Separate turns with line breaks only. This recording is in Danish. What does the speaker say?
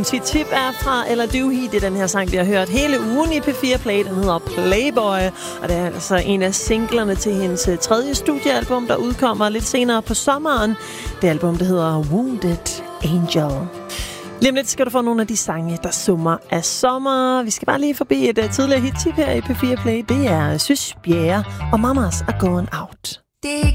Tip er fra Ella Doohy. Det er den her sang, vi har hørt hele ugen i P4 Play. Den hedder Playboy, og det er altså en af singlerne til hendes tredje studiealbum, der udkommer lidt senere på sommeren. Det album, der hedder Wounded Angel. Lige om lidt skal du få nogle af de sange, der summer af sommer. Vi skal bare lige forbi et tidligere hit-tip her i P4 Play. Det er Sys Bjerre og Mamas Are Going Out.